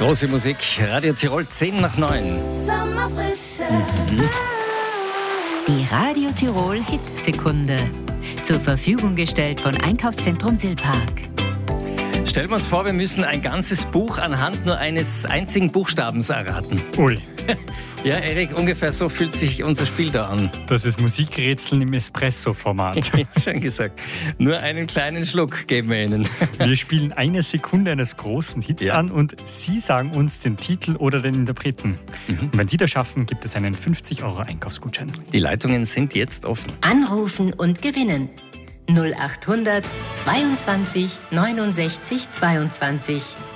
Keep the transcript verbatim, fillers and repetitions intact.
Große Musik, Radio Tirol, zehn nach neun. Sommerfrische. Mhm. Die Radio Tirol Hitsekunde. Zur Verfügung gestellt von Einkaufszentrum Silpark. Stellen wir uns vor, wir müssen ein ganzes Buch anhand nur eines einzigen Buchstabens erraten. Ui. Ja, Erik, ungefähr so fühlt sich unser Spiel da an. Das ist Musikrätseln im Espresso-Format. Schön gesagt. Nur einen kleinen Schluck geben wir Ihnen. Wir spielen eine Sekunde eines großen Hits Ja. an und Sie sagen uns den Titel oder den Interpreten. Mhm. Und wenn Sie das schaffen, gibt es einen fünfzig Euro Einkaufsgutschein. Die Leitungen sind jetzt offen. Anrufen und gewinnen. null acht hundert zweiundzwanzig neunundsechzig zweiundzwanzig.